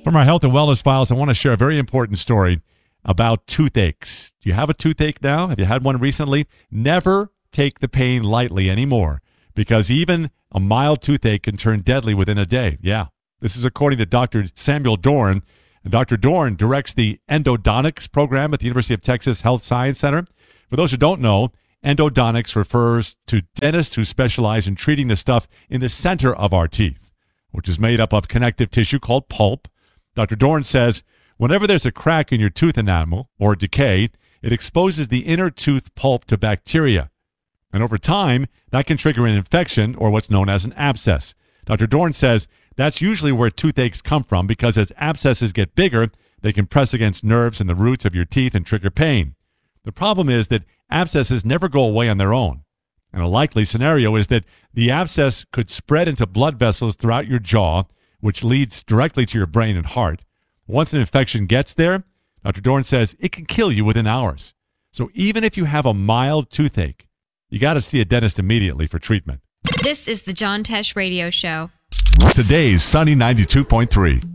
From our health and wellness files, I want to share a very important story about toothaches. Do you have a toothache now? Have you had one recently? Never take the pain lightly anymore, because even a mild toothache can turn deadly within a day. Yeah, this is according to Dr. Samuel Dorn. And Dr. Dorn directs the endodontics program at the University of Texas Health Science Center. For those who don't know, endodontics refers to dentists who specialize in treating the stuff in the center of our teeth, which is made up of connective tissue called pulp. Dr. Dorn says, whenever there's a crack in your tooth enamel or decay, it exposes the inner tooth pulp to bacteria. And over time, that can trigger an infection or what's known as an abscess. Dr. Dorn says that's usually where toothaches come from, because as abscesses get bigger, they can press against nerves in the roots of your teeth and trigger pain. The problem is that abscesses never go away on their own. And a likely scenario is that the abscess could spread into blood vessels throughout your jaw, which leads directly to your brain and heart. Once an infection gets there, Dr. Dorn says it can kill you within hours. So even if you have a mild toothache, you got to see a dentist immediately for treatment. This is the John Tesh Radio Show. Today's Sunny 92.3.